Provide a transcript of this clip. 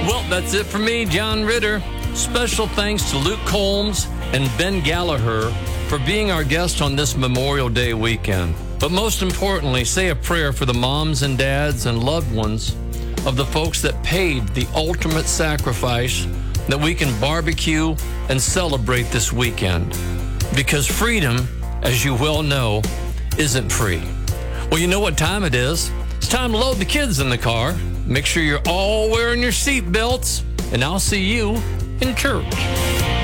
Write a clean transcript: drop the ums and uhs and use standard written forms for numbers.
Well, that's it for me, John Ritter. Special thanks to Luke Combs and Ben Gallagher for being our guest on this Memorial Day weekend. But most importantly, say a prayer for the moms and dads and loved ones of the folks that paid the ultimate sacrifice that we can barbecue and celebrate this weekend. Because freedom, as you well know, isn't free. Well, you know what time it is. It's time to load the kids in the car. Make sure you're all wearing your seat belts, and I'll see you in church.